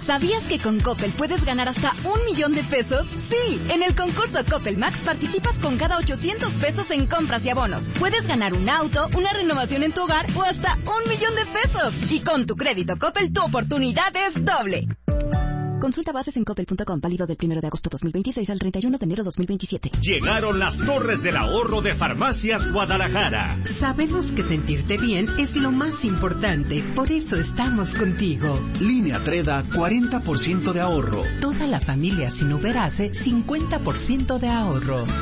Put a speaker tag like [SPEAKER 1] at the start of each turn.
[SPEAKER 1] ¿Sabías que con Coppel puedes ganar hasta 1 millón de pesos? Sí, en el concurso Coppel Max participas con cada 800 pesos en compras y abonos. Puedes ganar un auto, una renovación en tu hogar o hasta 1 millón de pesos. Y con tu crédito Coppel, tu oportunidad es doble. Consulta bases en coppel.com, válido del 1 de agosto 2026 al 31 de enero 2027.
[SPEAKER 2] Llegaron las torres del ahorro de Farmacias Guadalajara.
[SPEAKER 3] Sabemos que sentirte bien es lo más importante, por eso estamos contigo.
[SPEAKER 4] Línea Treda, 40% de ahorro.
[SPEAKER 3] Toda la familia sin Uber hace 50% de ahorro.